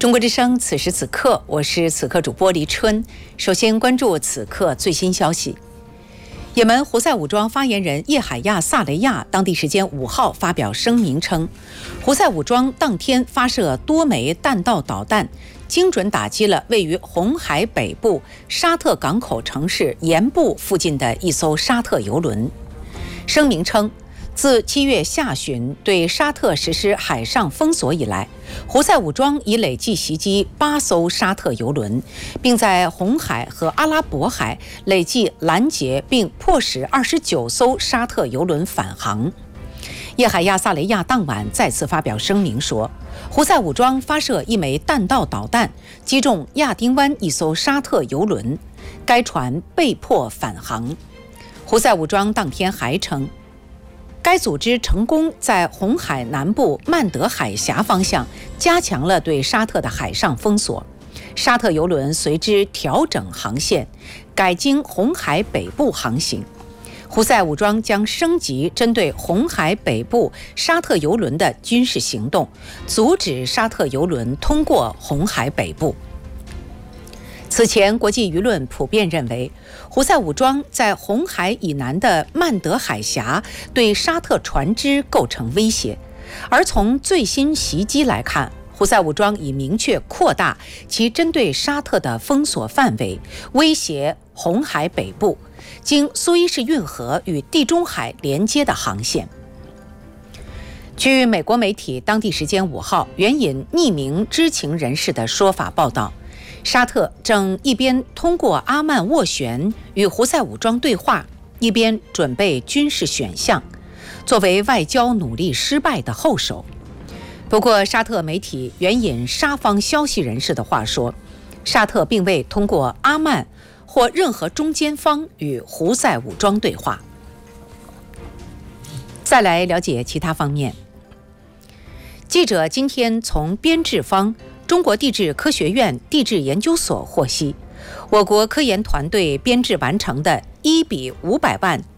中国之声，此时此刻，我是此刻主播黎春。首先关注此刻最新消息。也门胡塞武装发言人叶海亚·萨雷亚当地时间5号发表声明称，胡塞武装当天发射多枚弹道导弹，精准打击了位于红海北部沙特港口城市盐部附近的一艘沙特油轮。声明称，自7月下旬对沙特实施海上封锁以来，胡塞武装已累计袭击8艘沙特油轮，并在红海和阿拉伯海累计拦截并迫使29艘沙特油轮返航。叶海亚·萨雷亚当晚再次发表声明说，胡塞武装发射1枚弹道导弹，击中亚丁湾一艘沙特油轮，该船被迫返航。胡塞武装当天还称，该组织成功在红海南部曼德海峡方向加强了对沙特的海上封锁，沙特油轮随之调整航线，改经红海北部航行。胡塞武装将升级针对红海北部沙特油轮的军事行动，阻止沙特油轮通过红海北部。此前，国际舆论普遍认为，胡塞武装在红海以南的曼德海峡对沙特船只构成威胁，而从最新袭击来看，胡塞武装已明确扩大其针对沙特的封锁范围，威胁红海北部经苏伊士运河与地中海连接的航线。据美国媒体当地时间5号援引匿名知情人士的说法报道，沙特正一边通过阿曼斡旋与胡塞武装对话，一边准备军事选项，作为外交努力失败的后手。不过，沙特媒体援引沙方消息人士的话说，沙特并未通过阿曼或任何中间方与胡塞武装对话。再来了解其他方面。记者今天从编制方中国地质科学院地质研究所获悉，我国科研团队编制完成的1:500万